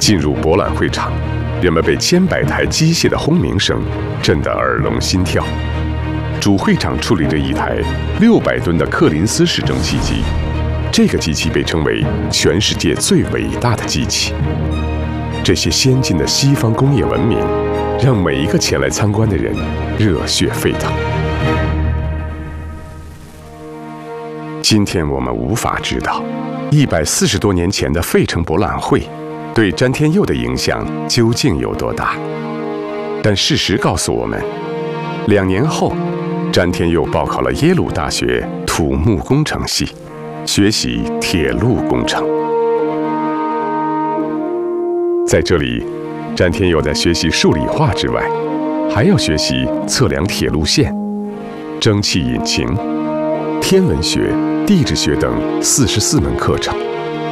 进入博览会场，人们被千百台机械的轰鸣声震得耳聋心跳。主会场矗立着一台600吨的柯林斯式蒸汽机，这个机器被称为全世界最伟大的机器。这些先进的西方工业文明，让每一个前来参观的人热血沸腾。今天我们无法知道，140多年前的费城博览会对詹天佑的影响究竟有多大。但事实告诉我们，2年后，詹天佑报考了耶鲁大学土木工程系，学习铁路工程。在这里，詹天佑在学习数理化之外，还要学习测量铁路线、蒸汽引擎、天文学、地质学等44门课程。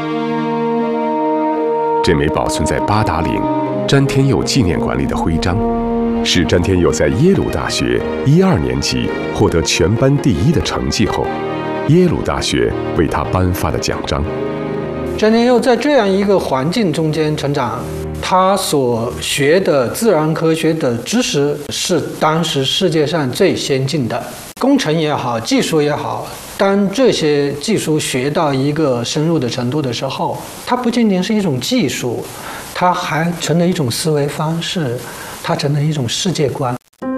这枚保存在八达岭詹天佑纪念馆里的徽章，是詹天佑在耶鲁大学12年级获得全班第1的成绩后，耶鲁大学为他颁发的奖章。 詹天佑在这样一个环境中间成长，他所学的自然科学的知识是当时世界上最先进的，工程也好，技术也好。当这些技术学到一个深入的程度的时候，它不仅仅是一种技术，它还成了一种思维方式，它成了一种世界观。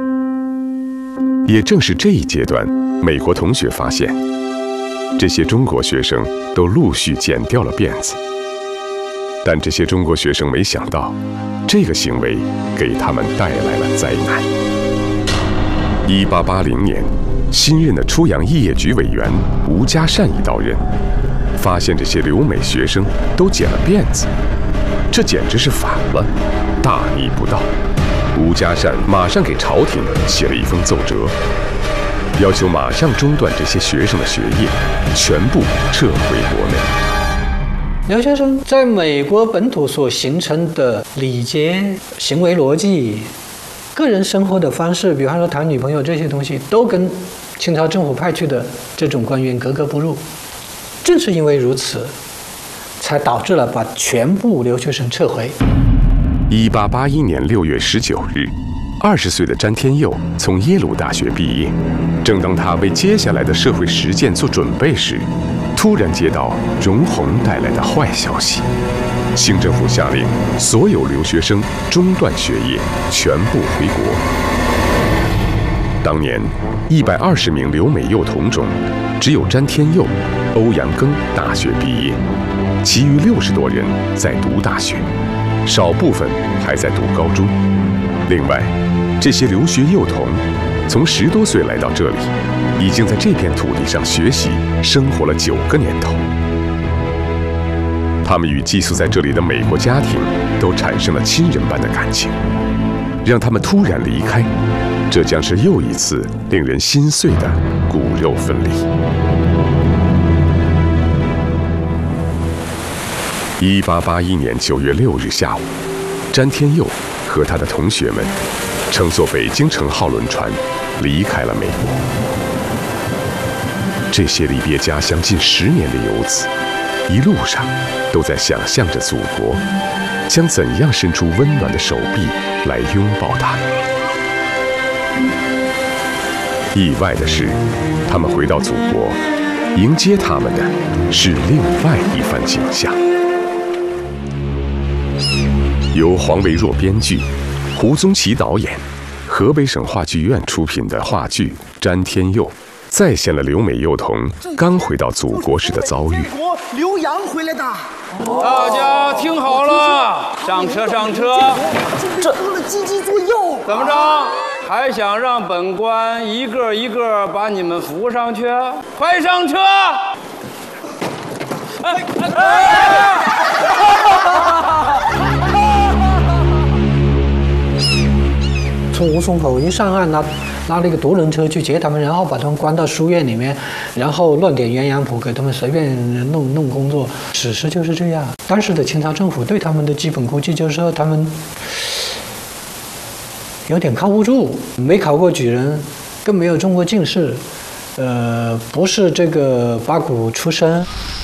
也正是这一阶段，美国同学发现，这些中国学生都陆续剪掉了辫子。但这些中国学生没想到，这个行为给他们带来了灾难。1880年，新任的出洋肄业局委员吴家善一到任，发现这些留美学生都剪了辫子，这简直是反了，大逆不道。吴家善马上给朝廷写了一封奏折，要求马上中断这些学生的学业，全部撤回国内。 留学生在美国本土所形成的礼节、行为逻辑、个人生活的方式，比方说谈女朋友这些东西，都跟清朝政府派去的这种官员格格不入。正是因为如此，才导致了把全部留学生撤回。 1881年6月19日，20岁的詹天佑从耶鲁大学毕业。正当他为接下来的社会实践做准备时，突然接到容闳带来的坏消息，清政府下令所有留学生中断学业，全部回国。当年120名留美幼童中，只有詹天佑、欧阳庚大学毕业，其余60多人在读大学，少部分还在读高中。另外，这些留学幼童从10多岁来到这里，已经在这片土地上学习生活了9个年头。他们与寄宿在这里的美国家庭都产生了亲人般的感情，让他们突然离开，这将是又一次令人心碎的骨肉分离。1881年9月6日下午，詹天佑和他的同学们乘坐北京城号轮船离开了美国。这些离别家乡近10年的游子，一路上都在想象着祖国将怎样伸出温暖的手臂来拥抱他们。意外的是，他们回到祖国，迎接他们的是另外一番景象。由黄维若编剧，胡宗奇导演，河北省话剧院出品的话剧《詹天佑》，再现了留美幼童刚回到祖国时的遭遇。 留洋回来的， 大家听好了，上车上车。 这积极左右， 怎么着？还想让本官一个一个把你们扶上去？快上车！ 从吴淞口一上岸，拉了一个独轮车去接他们，然后把他们关到书院里面，然后乱点鸳鸯谱，给他们随便弄工作。史实就是这样。当时的清朝政府对他们的基本估计就是说，他们有点靠不住，没考过举人，更没有中过进士，不是这个八股出身。